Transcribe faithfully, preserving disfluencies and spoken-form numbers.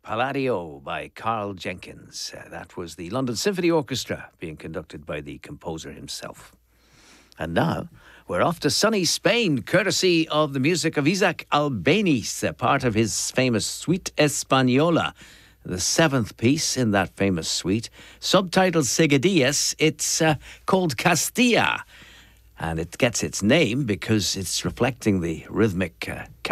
Palladio by Carl Jenkins. Uh, that was the London Symphony Orchestra being conducted by the composer himself. And now we're off to sunny Spain, courtesy of the music of Isaac Albeniz, part of his famous Suite Española, the seventh piece in that famous suite. Subtitled Seguidillas, it's uh, called Castilla, and it gets its name because it's reflecting the rhythmic uh,